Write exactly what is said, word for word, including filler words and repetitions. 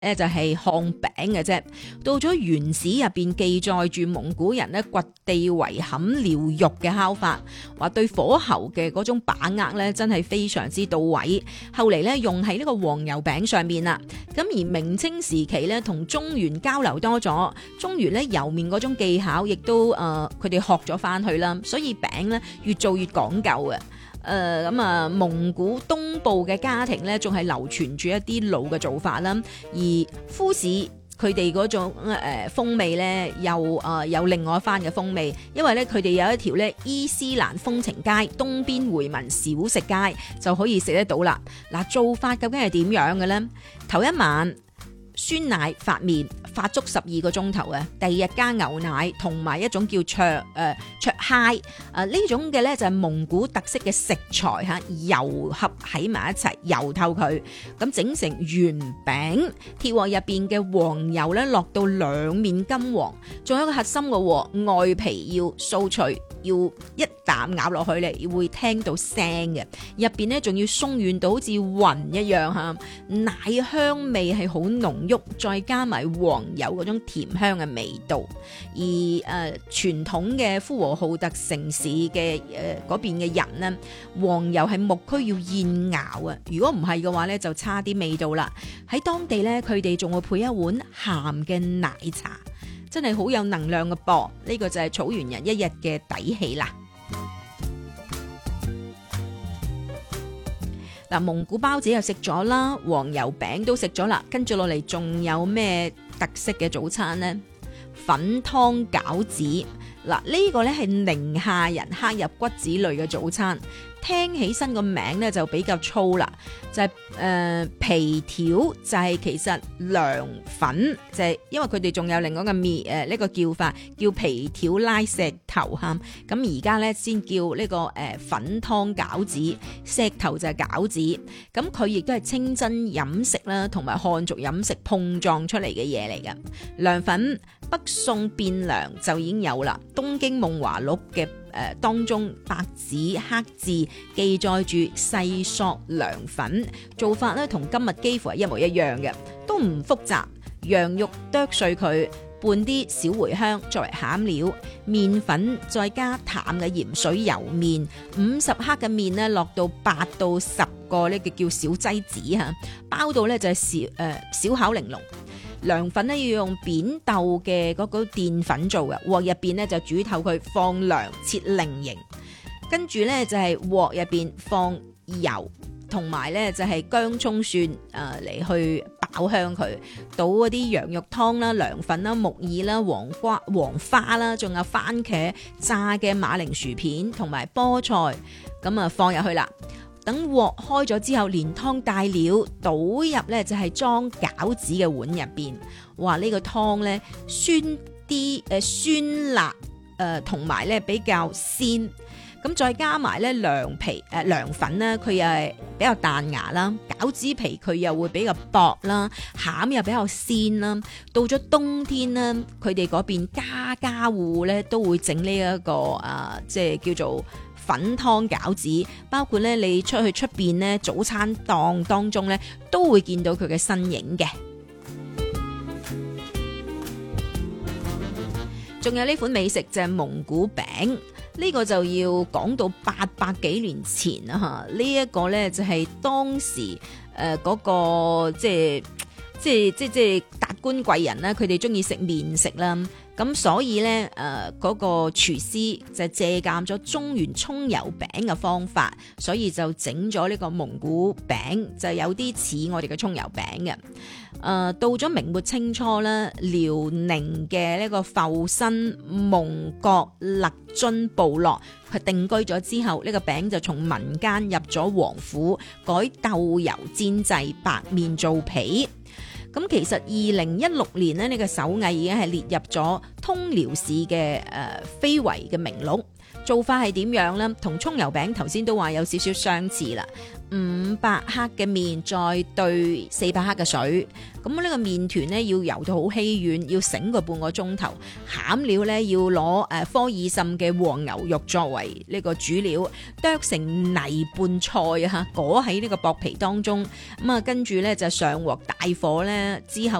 咧就係烘餅嘅啫。到咗原史入邊記載住蒙古人咧掘地為坎療肉嘅烤法，話對火候嘅嗰種把握咧真係非常之到位。後嚟咧用喺呢個黃油餅上面啦。咁而明清時期咧同中原交流多咗，中原咧油面嗰種技巧亦都誒佢哋學咗翻去啦，所以餅咧越做越講究嘅。誒咁啊，蒙古東部嘅家庭咧，仲係流傳住一啲老嘅做法啦。而呼市佢哋嗰種誒、呃、風味咧，又誒、呃、有另外一番嘅風味，因為咧佢哋有一條咧伊斯蘭風情街東邊回民小食街就可以食得到啦。嗱，做法究竟係點樣嘅咧？頭一晚酸奶發麵，發足十二個鐘頭嘅。第二日加牛奶同埋一種叫灼誒灼嗨，誒呢種嘅咧就係蒙古特色嘅食材嚇，油合喺埋一齊，油透佢，咁整成圓餅。鐵鑊入邊嘅黃油咧落到兩面金黃，仲有一個核心嘅喎，外皮要酥脆，要一啖咬落去咧會聽到聲嘅，入邊咧仲要鬆軟到好似雲一樣嚇，奶香味係好濃郁，再加埋黃油嗰種甜香嘅味道。而誒、呃、傳統嘅呼和浩特城市嘅誒嗰邊嘅人呢，黃油係牧區要現熬啊，如果唔係嘅話咧就差啲味道啦。喺當地咧佢哋仲會配一碗鹹嘅奶茶，真係好有能量嘅噃。呢、這個就係草原人一日嘅底氣啦。嗱，蒙古包子又食咗啦，黃油餅都食咗啦，跟住落嚟仲有咩特色嘅早餐呢？粉湯餃子，嗱、這、呢個咧係寧夏人刻入骨子裏嘅早餐。聽起身個名咧就比較粗啦，就係、是、誒、呃、皮條就係其實涼粉，就係、是、因為佢哋仲有另外一個面誒呢個叫法叫皮條拉石頭哈，咁而家咧先叫呢、這個誒、呃、粉湯餃子，石頭就係餃子，咁佢亦都係清真飲食啦，同埋漢族飲食碰撞出嚟嘅嘢嚟嘅。涼粉北宋汴梁就已經有啦，東京夢華錄嘅。誒、呃、當中白紙黑字記載住細索涼粉，做法咧同今日幾乎係一模一樣嘅，都唔複雜。羊肉剁碎佢，拌啲小茴香作為餡料，麵粉再加淡嘅鹽水油麵，五十克嘅麵咧落到八到十個呢個叫小劑子嚇，包到咧就係小誒、呃、小巧玲瓏。涼粉咧要用扁豆嘅嗰個澱粉做嘅，鑊入邊咧就煮透佢，放涼切菱形，跟住咧就係鑊入邊放油，同埋咧就係薑葱蒜誒嚟去爆香佢，倒嗰啲羊肉湯啦、涼粉啦、木耳啦、黃瓜、黃花啦，仲有番茄、炸嘅馬鈴薯片同埋菠菜，咁啊放入去啦。等鑊開咗之後，連湯帶料倒入咧就係裝餃子嘅碗入邊。哇！呢、這個湯咧酸啲誒、呃、酸辣誒，同埋咧比較鮮。咁再加埋咧涼皮誒涼粉咧，佢又係比較彈牙啦。餃子皮佢又會比較薄啦，餡又比較鮮啦。到咗冬天咧，佢哋嗰邊家家戶戶咧都會整呢一個啊、呃，即係叫做粉湯餃子，包括咧你出去出邊咧早餐檔當中咧都會見到佢嘅身影嘅。仲有呢款美食就係蒙古餅，呢、這個就要講到八百幾年前啦嚇。呢、這、一個咧就係當時誒嗰、呃那個即係即係即係即係達官貴人啦，佢哋中意食麵食啦。咁所以咧，誒、呃、嗰、那個廚師就借鑑咗中原葱油餅嘅方法，所以就整咗呢個蒙古餅，就有啲似我哋嘅葱油餅嘅。誒、呃、到咗明末清初咧，遼寧嘅呢個阜新蒙國勒津部落佢定居咗之後，呢、這個餅就從民間入咗王府，改豆油煎製，白面做皮。咁其實二零一六年呢，呢、這個手藝已經係列入咗通遼市嘅誒、呃、非遺嘅名錄。做法係點樣呢？同葱油餅頭先都話有少少相似啦。 五百克嘅麵，再兌四百克嘅水。咁呢個麵團咧要游到好稀軟，要醒個半個鐘頭。餡料咧要攞誒科爾沁嘅黃牛肉作為呢個主料，剁成泥拌菜啊，裹喺呢個薄皮當中。咁啊，跟住咧就上鑊大火咧之後。